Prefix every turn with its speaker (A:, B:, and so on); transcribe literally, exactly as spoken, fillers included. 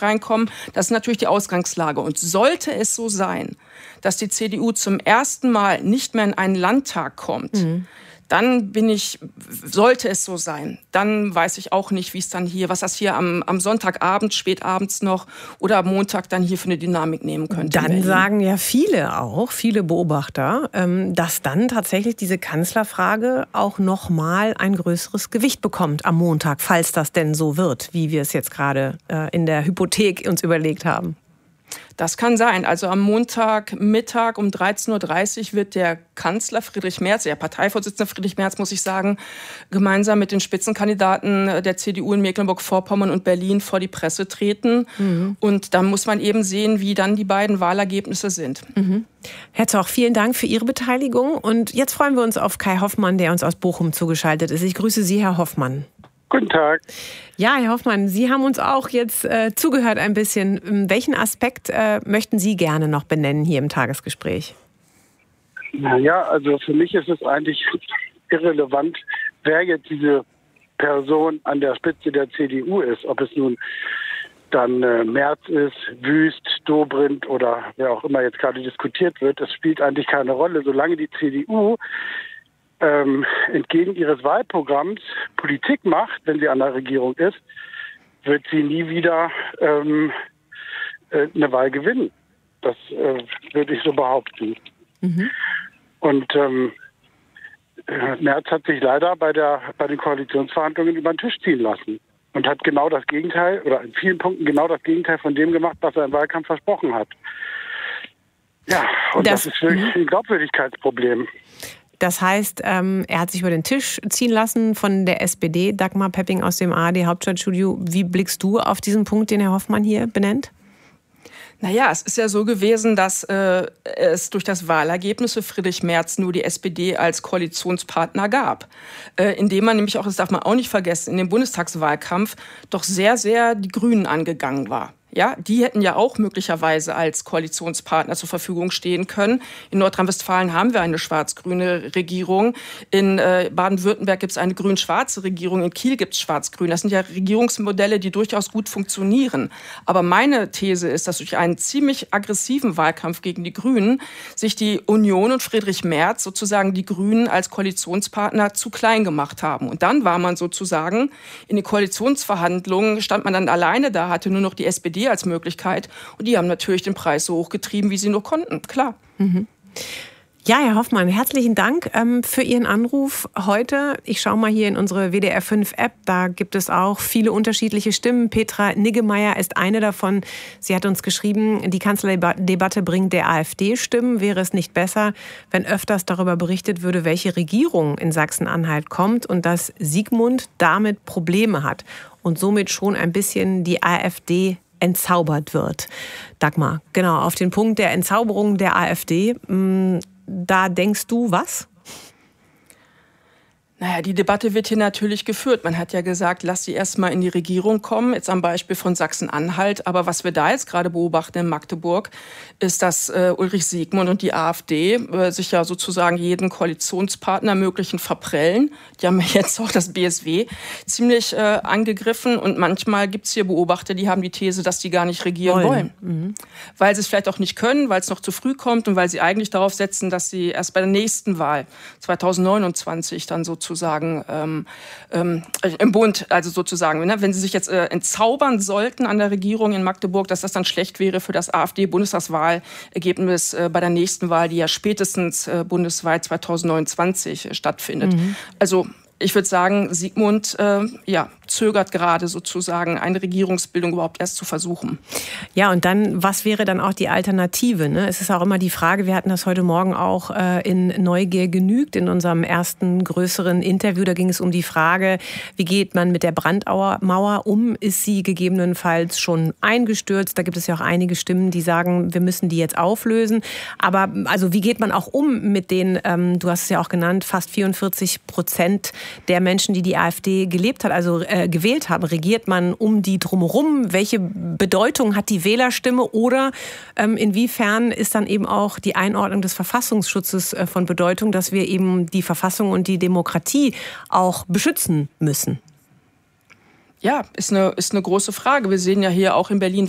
A: nicht reinkommen. Das ist natürlich die Ausgangslage. Und sollte es so sein, dass die C D U zum ersten Mal nicht mehr in einen Landtag kommt, mhm. dann bin ich, sollte es so sein, dann weiß ich auch nicht, wie es dann hier, was das hier am, am Sonntagabend, spätabends noch oder am Montag dann hier für eine Dynamik nehmen könnte.
B: Dann sagen ja viele auch, viele Beobachter, dass dann tatsächlich diese Kanzlerfrage auch noch mal ein größeres Gewicht bekommt am Montag, falls das denn so wird, wie wir es jetzt gerade in der Hypothek uns überlegt haben.
A: Das kann sein. Also am Montagmittag um dreizehn Uhr dreißig wird der Kanzler Friedrich Merz, der Parteivorsitzende Friedrich Merz, muss ich sagen, gemeinsam mit den Spitzenkandidaten der C D U in Mecklenburg-Vorpommern und Berlin vor die Presse treten. Mhm. Und dann muss man eben sehen, wie dann die beiden Wahlergebnisse sind.
B: Mhm. Herr Zoch, vielen Dank für Ihre Beteiligung. Und jetzt freuen wir uns auf Kai Hoffmann, der uns aus Bochum zugeschaltet ist. Ich grüße Sie, Herr Hoffmann.
C: Guten Tag.
B: Ja, Herr Hoffmann, Sie haben uns auch jetzt äh, zugehört ein bisschen. Welchen Aspekt äh, möchten Sie gerne noch benennen hier im Tagesgespräch?
C: Naja, also für mich ist es eigentlich irrelevant, wer jetzt diese Person an der Spitze der C D U ist. Ob es nun dann äh, Merz ist, Wüst, Dobrindt oder wer auch immer jetzt gerade diskutiert wird. Das spielt eigentlich keine Rolle, solange die C D U Ähm, entgegen ihres Wahlprogramms Politik macht, wenn sie an der Regierung ist, wird sie nie wieder ähm, äh, eine Wahl gewinnen. Das äh, würde ich so behaupten. Mhm. Und ähm, Merz hat sich leider bei der bei den Koalitionsverhandlungen über den Tisch ziehen lassen und hat genau das Gegenteil oder in vielen Punkten genau das Gegenteil von dem gemacht, was er im Wahlkampf versprochen hat. Ja, und das, das ist wirklich ein Glaubwürdigkeitsproblem.
B: Das heißt, ähm, er hat sich über den Tisch ziehen lassen von der S P D. Dagmar Pepping aus dem A R D-Hauptstadtstudio. Wie blickst du auf diesen Punkt, den Herr Hoffmann hier benennt?
A: Naja, es ist ja so gewesen, dass äh, es durch das Wahlergebnis für Friedrich Merz nur die S P D als Koalitionspartner gab. Äh, indem man nämlich auch, das darf man auch nicht vergessen, in dem Bundestagswahlkampf doch sehr, sehr die Grünen angegangen war. Ja, die hätten ja auch möglicherweise als Koalitionspartner zur Verfügung stehen können. In Nordrhein-Westfalen haben wir eine schwarz-grüne Regierung. In äh, Baden-Württemberg gibt es eine grün-schwarze Regierung. In Kiel gibt es schwarz-grün. Das sind ja Regierungsmodelle, die durchaus gut funktionieren. Aber meine These ist, dass durch einen ziemlich aggressiven Wahlkampf gegen die Grünen sich die Union und Friedrich Merz sozusagen die Grünen als Koalitionspartner zu klein gemacht haben. Und dann war man sozusagen in den Koalitionsverhandlungen, stand man dann alleine da, hatte nur noch die S P D als Möglichkeit. Und die haben natürlich den Preis so hochgetrieben, wie sie nur konnten. Klar.
B: Mhm. Ja, Herr Hoffmann, herzlichen Dank ähm, für Ihren Anruf heute. Ich schaue mal hier in unsere W D R fünf App. Da gibt es auch viele unterschiedliche Stimmen. Petra Niggemeier ist eine davon. Sie hat uns geschrieben, die Kanzlerdebatte bringt der AfD Stimmen. Wäre es nicht besser, wenn öfters darüber berichtet würde, welche Regierung in Sachsen-Anhalt kommt und dass Sigmund damit Probleme hat und somit schon ein bisschen die AfD entzaubert wird. Dagmar, genau, auf den Punkt der Entzauberung der AfD, da denkst du was?
A: Naja, die Debatte wird hier natürlich geführt. Man hat ja gesagt, lass sie erst mal in die Regierung kommen, jetzt am Beispiel von Sachsen-Anhalt. Aber was wir da jetzt gerade beobachten in Magdeburg, ist, dass äh, Ulrich Siegmund und die AfD äh, sich ja sozusagen jeden Koalitionspartner möglichen verprellen. Die haben jetzt auch das B S W ziemlich äh, angegriffen. Und manchmal gibt es hier Beobachter, die haben die These, dass die gar nicht regieren wollen. wollen. Mhm. Weil sie es vielleicht auch nicht können, weil es noch zu früh kommt und weil sie eigentlich darauf setzen, dass sie erst bei der nächsten Wahl zweitausendneunundzwanzig dann sozusagen sozusagen ähm, ähm, im Bund, also sozusagen, ne, wenn sie sich jetzt äh, entzaubern sollten an der Regierung in Magdeburg, dass das dann schlecht wäre für das AfD-Bundestagswahlergebnis äh, bei der nächsten Wahl, die ja spätestens äh, bundesweit zweitausendneunundzwanzig äh, stattfindet. Mhm. Also ich würde sagen, Sigmund äh, ja, zögert gerade sozusagen, eine Regierungsbildung überhaupt erst zu versuchen.
B: Ja, und dann, was wäre dann auch die Alternative? Ne? Es ist auch immer die Frage, wir hatten das heute Morgen auch äh, in Neugier genügt, in unserem ersten größeren Interview. Da ging es um die Frage, wie geht man mit der Brandmauer um? Ist sie gegebenenfalls schon eingestürzt? Da gibt es ja auch einige Stimmen, die sagen, wir müssen die jetzt auflösen. Aber also wie geht man auch um mit den, ähm, du hast es ja auch genannt, fast vierundvierzig Prozent der Menschen, die die AfD gelebt hat, also äh, gewählt haben? Regiert man um die drumherum? Welche Bedeutung hat die Wählerstimme? Oder ähm, inwiefern ist dann eben auch die Einordnung des Verfassungsschutzes äh, von Bedeutung, dass wir eben die Verfassung und die Demokratie auch beschützen müssen?
A: Ja, ist eine, ist eine große Frage. Wir sehen ja hier auch in Berlin